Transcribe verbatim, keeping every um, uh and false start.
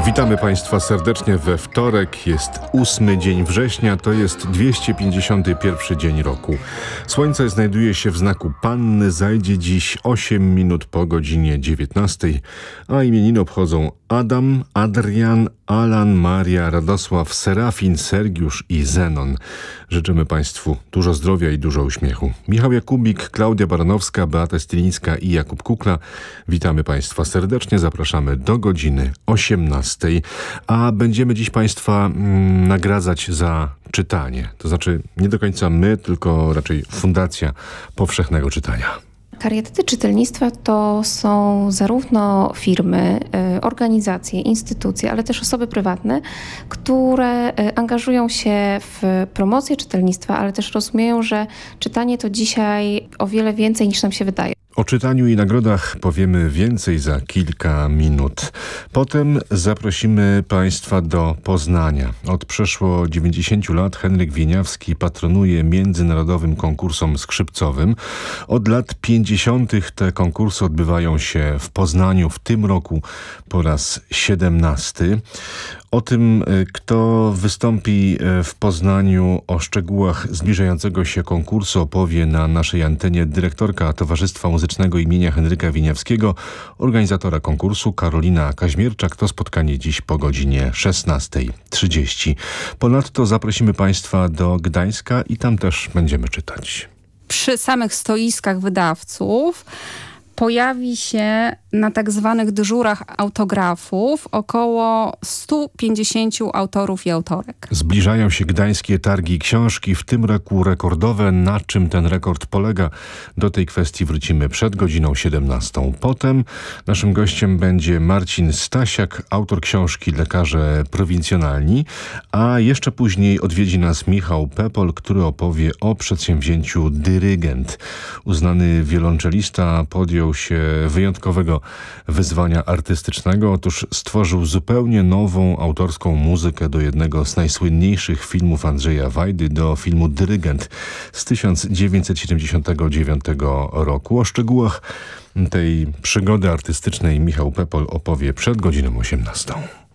Witamy Państwa serdecznie we wtorek. Jest ósmy dzień września, to jest dwieście pięćdziesiąty pierwszy dzień roku. Słońce znajduje się w znaku Panny, zajdzie dziś osiem minut po godzinie dziewiętnastej, a imieniny obchodzą Adam, Adrian, Alan, Maria, Radosław, Serafin, Sergiusz i Zenon. Życzymy Państwu dużo zdrowia i dużo uśmiechu. Michał Jakubik, Klaudia Baranowska, Beata Stylińska i Jakub Kukla. Witamy Państwa serdecznie, zapraszamy do godziny osiemnastej, a będziemy dziś Państwa mm, nagradzać za czytanie. To znaczy nie do końca my, tylko raczej Fundacja Powszechnego Czytania. Karietety czytelnictwa to są zarówno firmy, organizacje, instytucje, ale też osoby prywatne, które angażują się w promocję czytelnictwa, ale też rozumieją, że czytanie to dzisiaj o wiele więcej niż nam się wydaje. O czytaniu i nagrodach powiemy więcej za kilka minut. Potem zaprosimy Państwa do Poznania. Od przeszło dziewięćdziesięciu lat Henryk Wieniawski patronuje międzynarodowym konkursom skrzypcowym. Od lat pięćdziesiątych te konkursy odbywają się w Poznaniu, w tym roku po raz siedemnasty. O tym, kto wystąpi w Poznaniu, o szczegółach zbliżającego się konkursu opowie na naszej antenie dyrektorka Towarzystwa Muzycznego imienia Henryka Wieniawskiego, organizatora konkursu Karolina Kaźmierczak. To spotkanie dziś po godzinie szesnastej trzydzieści. Ponadto zaprosimy Państwa do Gdańska i tam też będziemy czytać. Przy samych stoiskach wydawców pojawi się na tak zwanych dyżurach autografów około stu pięćdziesięciu autorów i autorek. Zbliżają się gdańskie targi książki, w tym roku rekordowe. Na czym ten rekord polega? Do tej kwestii wrócimy przed godziną siedemnastą. Potem naszym gościem będzie Marcin Stasiak, autor książki Lekarze prowincjonalni, a jeszcze później odwiedzi nas Michał Pepol, który opowie o przedsięwzięciu Dyrygent. Uznany wiolonczelista podjął się wyjątkowego wyzwania artystycznego. Otóż stworzył zupełnie nową autorską muzykę do jednego z najsłynniejszych filmów Andrzeja Wajdy, do filmu Dyrygent z tysiąc dziewięćset siedemdziesiątego dziewiątego roku. O szczegółach tej przygody artystycznej Michał Pepol opowie przed godziną osiemnastą.